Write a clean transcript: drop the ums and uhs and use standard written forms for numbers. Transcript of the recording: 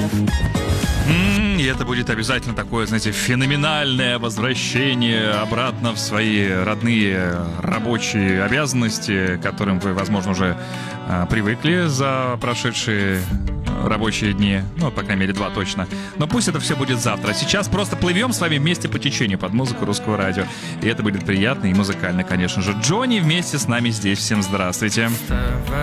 И это будет обязательно такое, знаете, феноменальное возвращение обратно в свои родные рабочие обязанности, к которым вы, возможно, уже привыкли за прошедшие рабочие дни. Ну, по крайней мере, 2 точно. Но пусть это все будет завтра. Сейчас просто плывем с вами вместе по течению под музыку русского радио. И это будет приятно и музыкально, конечно же. Джонни вместе с нами здесь. Всем здравствуйте.